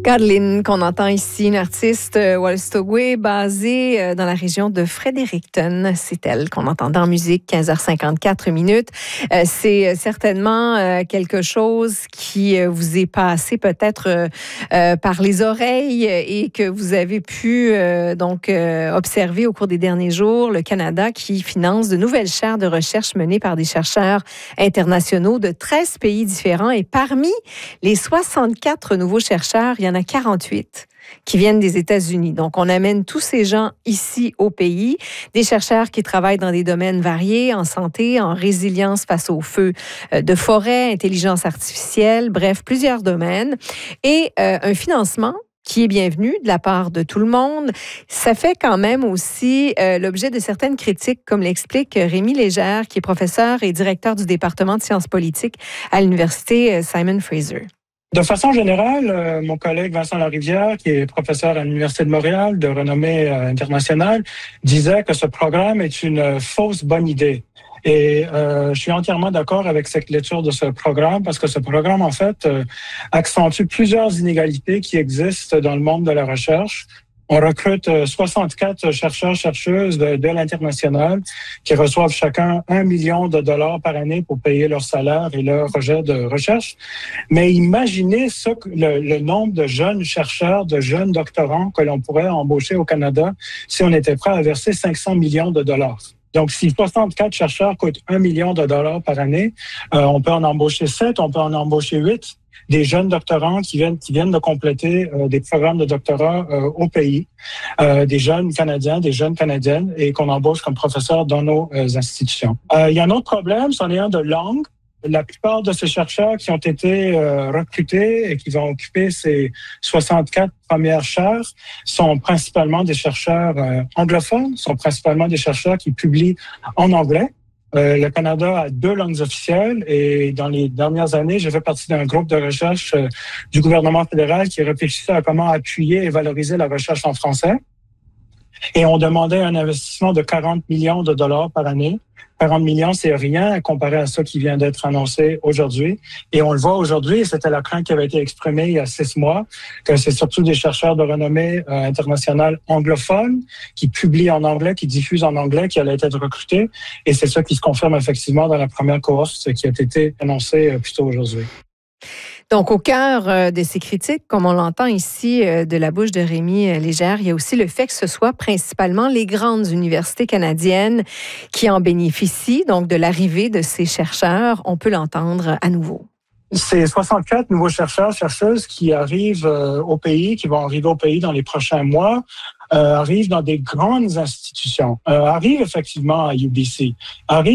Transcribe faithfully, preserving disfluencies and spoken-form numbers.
Kathleen, qu'on entend ici, une artiste Wolastoqey basée dans la région de Fredericton. C'est elle qu'on entendait en musique, quinze heures cinquante-quatre minutes. C'est certainement quelque chose qui vous est passé peut-être par les oreilles et que vous avez pu donc observer au cours des derniers jours. Le Canada qui finance de nouvelles chaires de recherche menées par des chercheurs internationaux de treize pays différents. Et parmi les soixante-quatre nouveaux chercheurs, il y en a quarante-huit qui viennent des États-Unis. Donc, on amène tous ces gens ici au pays, des chercheurs qui travaillent dans des domaines variés, en santé, en résilience face aux feux de forêt, intelligence artificielle, bref, plusieurs domaines. Et euh, un financement qui est bienvenu de la part de tout le monde. Ça fait quand même aussi euh, l'objet de certaines critiques, comme l'explique Rémi Légère, qui est professeur et directeur du département de sciences politiques à l'université Simon Fraser. De façon générale, euh, mon collègue Vincent Larivière, qui est professeur à l'Université de Montréal de renommée euh, internationale, disait que ce programme est une euh, fausse bonne idée. Et euh, je suis entièrement d'accord avec cette lecture de ce programme parce que ce programme, en fait, euh, accentue plusieurs inégalités qui existent dans le monde de la recherche. On recrute soixante-quatre chercheurs, chercheuses de, de l'international qui reçoivent chacun un million de dollars par année pour payer leur salaire et leur rejet de recherche. Mais imaginez ce, le, le nombre de jeunes chercheurs, de jeunes doctorants que l'on pourrait embaucher au Canada si on était prêt à verser cinq cents millions de dollars. Donc, si soixante-quatre chercheurs coûtent un million de dollars par année, euh, on peut en embaucher sept, on peut en embaucher huit. Des jeunes doctorants qui viennent qui viennent de compléter euh, des programmes de doctorat euh, au pays, euh, des jeunes Canadiens, des jeunes Canadiennes, et qu'on embauche comme professeurs dans nos euh, institutions. Euh, il y a un autre problème, c'en est un de langue. La plupart de ces chercheurs qui ont été euh, recrutés et qui vont occuper ces soixante-quatre premières chaires sont principalement des chercheurs euh, anglophones, sont principalement des chercheurs qui publient en anglais. Euh, le Canada a deux langues officielles et dans les dernières années, j'ai fait partie d'un groupe de recherche euh, du gouvernement fédéral qui réfléchissait à comment appuyer et valoriser la recherche en français. Et on demandait un investissement de quarante millions de dollars par année. quarante millions, c'est rien comparé à ça qui vient d'être annoncé aujourd'hui. Et on le voit aujourd'hui, et c'était la crainte qui avait été exprimée il y a six mois, que c'est surtout des chercheurs de renommée euh, internationale anglophones qui publient en anglais, qui diffusent en anglais, qui allaient être recrutés. Et c'est ça qui se confirme effectivement dans la première cohorte qui a été annoncée euh, plus tôt aujourd'hui. Donc, au cœur de ces critiques, comme on l'entend ici de la bouche de Rémi Légère, il y a aussi le fait que ce soit principalement les grandes universités canadiennes qui en bénéficient, donc de l'arrivée de ces chercheurs. On peut l'entendre à nouveau. C'est soixante-quatre nouveaux chercheurs, chercheuses qui arrivent euh, au pays, qui vont arriver au pays dans les prochains mois, euh, arrivent dans des grandes institutions, euh, arrivent effectivement à U B C, arrivent